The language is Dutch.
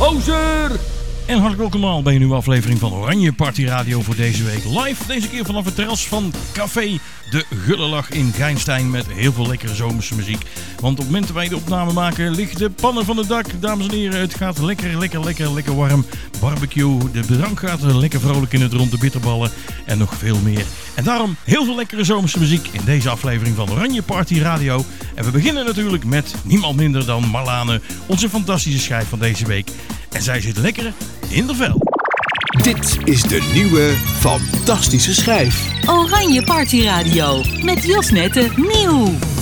Gozer! En hartelijk welkom allemaal bij een nieuwe aflevering van Oranje Party Radio voor deze week. Live, deze keer vanaf het terras van Café De Gullelach in Geintstein met heel veel lekkere zomerse muziek. Want op het moment dat wij de opname maken, ligt de pannen van het dak. Dames en heren, het gaat lekker warm. Barbecue, de drank gaat lekker vrolijk in het rond, de bitterballen en nog veel meer. En daarom heel veel lekkere zomerse muziek in deze aflevering van Oranje Party Radio. En we beginnen natuurlijk met niemand minder dan Marlane, onze fantastische schijf van deze week. En zij zit lekker in de vel. Dit is de nieuwe fantastische schijf. Oranje Party Radio met Jos Nette nieuw.